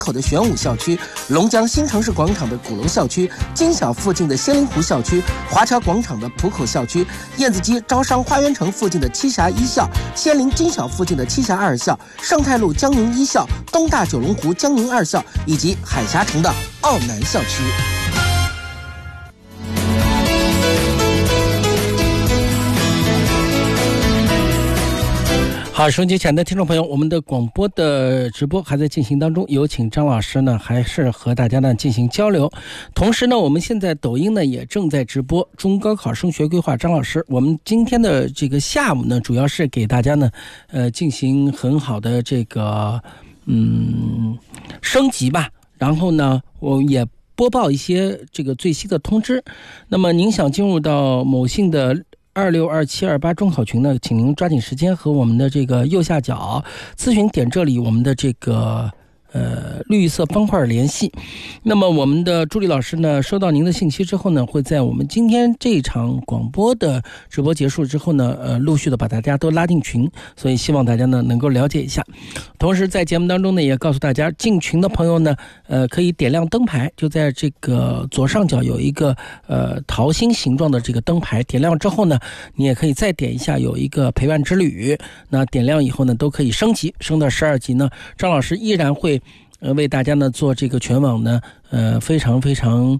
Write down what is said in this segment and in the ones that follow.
口的玄武校区，龙江新城市广场的鼓楼校区，金小附近的仙灵湖校区，华侨广场的浦口校区，燕子矶招商花园城附近的栖霞一校，仙林金小附近的栖霞二校，盛泰路江宁一校，东大九龙湖江宁二校，以及海峡城的奥南校区。好，收音机前的听众朋友，我们的广播的直播还在进行当中，有请张老师呢还是和大家呢进行交流。同时呢，我们现在抖音呢也正在直播中高考升学规划张老师。我们今天的这个下午呢，主要是给大家呢进行很好的这个升级吧，然后呢我也播报一些这个最新的通知。那么您想进入到某信的262728中考群呢，请您抓紧时间和我们的这个右下角咨询点这里我们的这个绿色方块联系。那么我们的助理老师呢收到您的信息之后呢，会在我们今天这场广播的直播结束之后呢陆续的把大家都拉进群，所以希望大家呢能够了解一下。同时在节目当中呢也告诉大家，进群的朋友呢可以点亮灯牌，就在这个左上角有一个桃心形状的这个灯牌，点亮之后呢你也可以再点一下有一个陪伴之旅，那点亮以后呢都可以升级，升到12级呢张老师依然会为大家呢做这个全网呢非常非常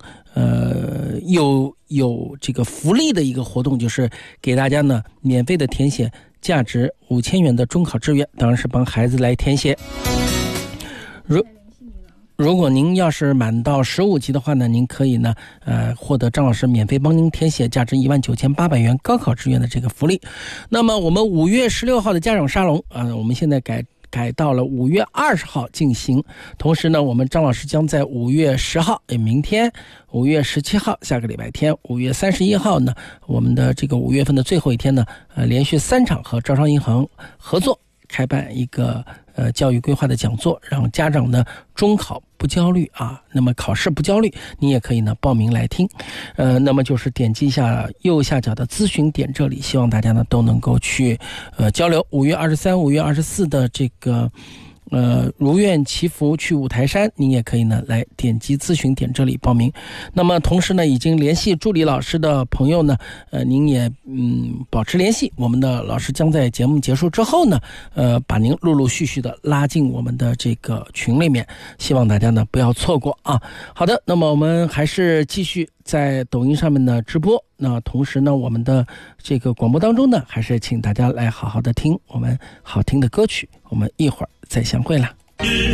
有这个福利的一个活动，就是给大家呢免费的填写价值5000元的中考志愿，当然是帮孩子来填写。如果您要是满到15级的话呢，您可以呢获得张老师免费帮您填写价值19800元高考志愿的这个福利。那么我们5月16号的家长沙龙我们现在改到了5月20号进行。同时呢，我们张老师将在5月10号明天5月17号下个礼拜天5月31号呢，我们的这个5月份的最后一天呢连续3场和招商银行合作开办一个教育规划的讲座，让家长呢中考不焦虑啊，那么考试不焦虑，你也可以呢报名来听。那么就是点击一下右下角的咨询点这里，希望大家呢都能够去交流。5月23、5月24的这个如愿祈福去五台山，您也可以呢来点击咨询点这里报名。那么同时呢，已经联系助理老师的朋友呢您也保持联系，我们的老师将在节目结束之后呢把您陆陆续续的拉进我们的这个群里面，希望大家呢不要错过啊。好的，那么我们还是继续在抖音上面的直播，那同时呢我们的这个广播当中呢还是请大家来好好的听我们好听的歌曲，我们一会儿再相会了。